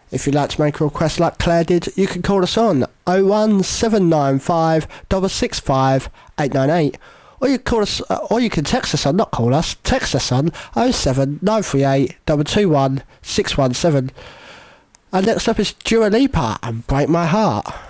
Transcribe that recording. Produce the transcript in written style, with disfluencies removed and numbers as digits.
If you'd like to make a request like Claire did, you can call us on 01795 665 898. Or you can call us, or you can text us on, not call us, text us on 07938 221 617. And next up is Dua Lipa and Break My Heart.